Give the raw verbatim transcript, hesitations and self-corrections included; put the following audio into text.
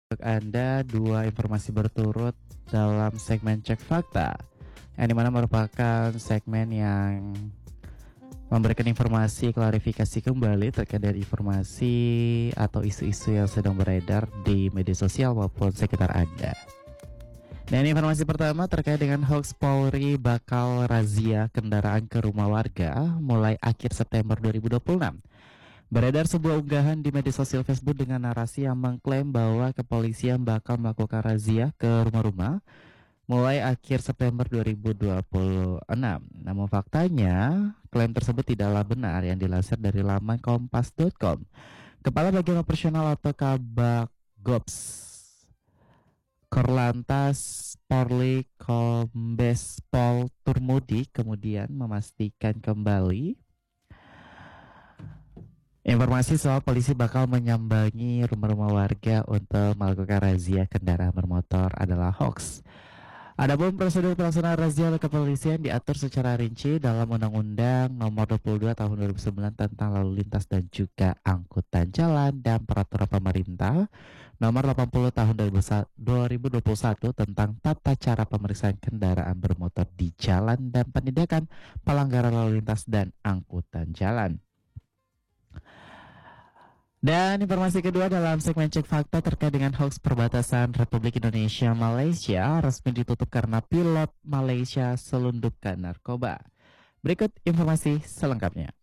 Untuk Anda dua informasi berturut dalam segmen Cek Fakta, yang dimana merupakan segmen yang memberikan informasi klarifikasi kembali terkait dari informasi atau isu-isu yang sedang beredar di media sosial maupun sekitar Anda. Dan informasi pertama terkait dengan hoax Polri bakal razia kendaraan ke rumah warga mulai akhir September dua ribu dua puluh enam. Beredar sebuah unggahan di media sosial Facebook dengan narasi yang mengklaim bahwa kepolisian bakal melakukan razia ke rumah-rumah mulai akhir September dua ribu dua puluh enam. Namun faktanya, klaim tersebut tidaklah benar yang dilansir dari laman kompas titik com. Kepala Bagian Operasional atau Kabaggops Korlantas Polri Kombes Pol Turmudi kemudian memastikan kembali informasi soal polisi bakal menyambangi rumah-rumah warga untuk melakukan razia kendaraan bermotor adalah hoax. Adapun prosedur pelaksanaan razia oleh kepolisian diatur secara rinci dalam Undang-Undang Nomor dua puluh dua Tahun dua ribu sembilan tentang Lalu Lintas dan juga Angkutan Jalan dan Peraturan Pemerintah Nomor delapan puluh Tahun dua ribu dua puluh satu tentang Tata Cara Pemeriksaan Kendaraan Bermotor di Jalan dan Penindakan Pelanggaran Lalu Lintas dan Angkutan Jalan. Dan informasi kedua dalam segmen Cek Fakta terkait dengan hoax perbatasan Republik Indonesia Malaysia resmi ditutup karena pilot Malaysia selundupkan narkoba. Berikut informasi selengkapnya.